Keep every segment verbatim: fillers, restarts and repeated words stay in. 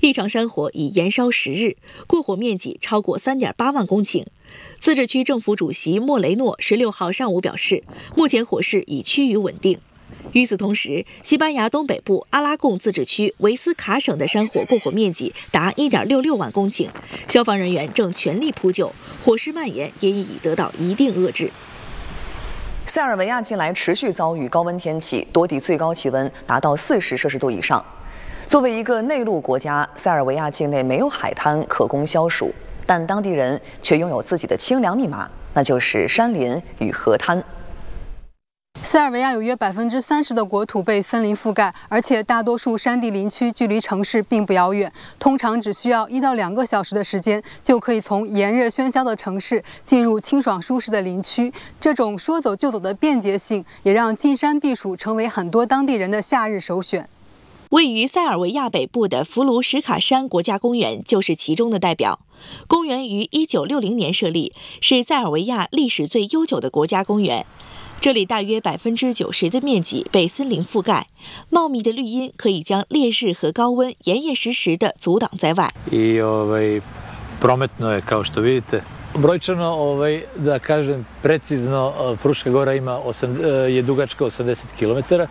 一场山火已延烧十日，过火面积超过 三点八万公顷。自治区政府主席莫雷诺十六号上午表示，目前火势已趋于稳定。与此同时，西班牙东北部阿拉贡自治区维斯卡省的山火过火面积达 一点六六万公顷，消防人员正全力扑救，火势蔓延也已得到一定遏制。 塞尔维亚近来持续遭遇高温天气，多地最高气温达到四十摄氏度以上。作为一个内陆国家，塞尔维亚境内没有海滩可供消暑，但当地人却拥有自己的清凉密码，那就是山林与河滩。 塞尔维亚有约百分之三十的国土被森林覆盖，而且大多数山地林区距离城市并不遥远，通常只需要一到两个小时的时间，就可以从炎热喧嚣的城市进入清爽舒适的林区。这种说走就走的便捷性，也让进山避暑成为很多当地人的夏日首选。 位于塞尔维亚北部的弗卢什卡山国家公园就是其中的代表。公园于一九六零年设立，是塞尔维亚历史最悠久的国家公园。这里大约百分之九十的面积被森林覆盖，茂密的绿荫可以将烈日和高温严严实实地阻挡在外。 I ovaj prometno je kao što vidite. Brojčano ovaj da kažem precizno Fruška Gora ima je dugačka osamdeset kilometara,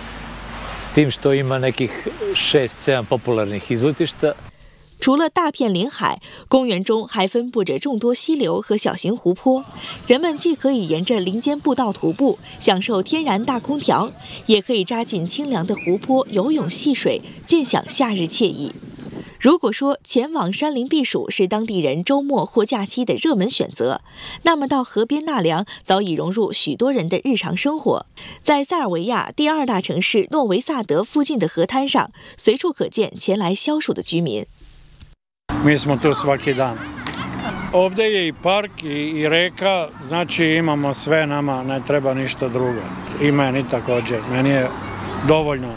s tim što ima nekih šest sedam popularnih izletišta. 除了大片林海，公园中还分布着众多溪流和小型湖泊。人们既可以沿着林间步道徒步，享受天然大空调，也可以扎进清凉的湖泊游泳戏水，尽享夏日惬意。如果说前往山林避暑是当地人周末或假期的热门选择，那么到河边纳凉早已融入许多人的日常生活。在塞尔维亚第二大城市诺维萨德附近的河滩上，随处可见前来消暑的居民。 Mi smo tu svaki dan. Ovdje je i park i reka, znači imamo sve, nama ne treba ništa drugo. I meni također, meni je dovoljno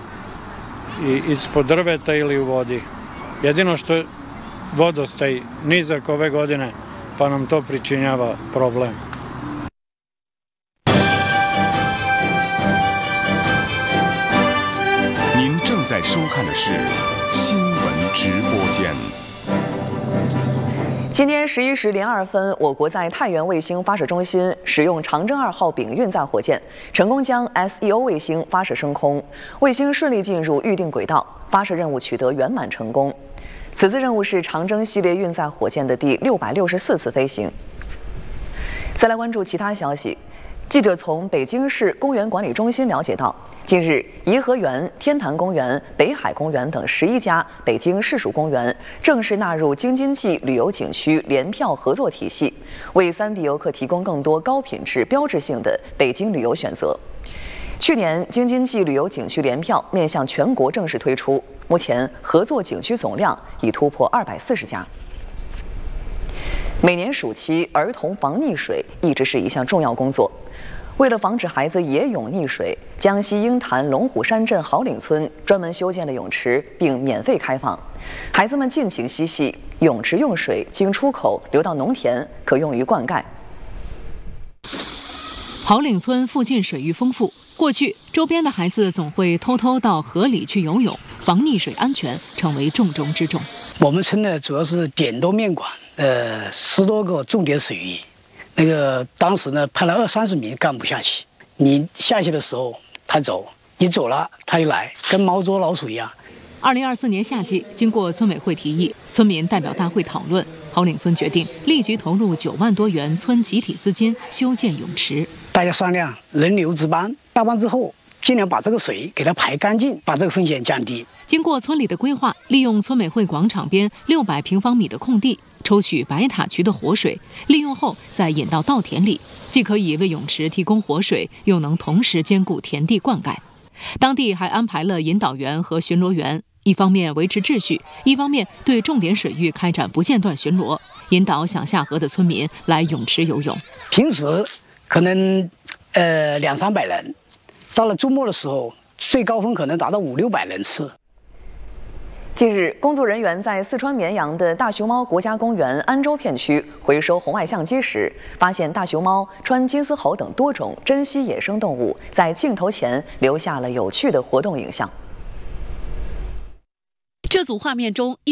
i ispod drveta ili u vodi. Jedino što je vodostaj nizak ove godine, pa nam to pričinjava problem. 您正在收看的是新闻直播间。 今天十一时零二分，我国在太原卫星发射中心使用长征二号丙运载火箭，成功将 S E O 卫星发射升空，卫星顺利进入预定轨道，发射任务取得圆满成功。此次任务是长征系列运载火箭的第六百六十四次飞行。再来关注其他消息。记者从北京市公园管理中心了解到，近日，颐和园、天坛公园、北海公园等十一家北京市属公园正式纳入京津冀旅游景区联票合作体系，为三地游客提供更多高品质、标志性的北京旅游选择。去年，京津冀旅游景区联票面向全国正式推出，目前合作景区总量已突破二百四十家。每年暑期，儿童防溺水一直是一项重要工作。为了防止孩子野泳溺水，江西鹰潭龙虎山镇好岭村专门修建了泳池，并免费开放，孩子们尽情嬉戏。泳池用水经出口流到农田，可用于灌溉。 好岭村附近水域丰富，过去周边的孩子总会偷偷到河里去游泳，防溺水安全成为重中之重。 我们村呢，主要是点多面广，呃，十多个重点水域。那个当时呢，派了二三十名干部下去，你下去的时候他走，你走了他又来，跟猫捉老鼠一样。 二零二四年夏季，经过村委会提议，村民代表大会讨论，好岭村决定立即投入九万多元村集体资金修建泳池。 大家商量轮流值班，下班之后尽量把这个水给它排干净，把这个风险降低。 经过村里的规划，利用村委会广场边六百平方米的空地，抽取白塔渠的活水，利用后再引到稻田里，既可以为泳池提供活水，又能同时兼顾田地灌溉。当地还安排了引导员和巡逻员，一方面维持秩序，一方面对重点水域开展不间断巡逻，引导想下河的村民来泳池游泳。 平时可能呃两三百人，到了周末的时候，最高峰可能达到五六百人次。 近日，工作人员在四川绵阳的大熊猫国家公园安州片区回收红外相机时，发现大熊猫、川金丝猴等多种珍稀野生动物在镜头前留下了有趣的活动影像。 这组画面中，一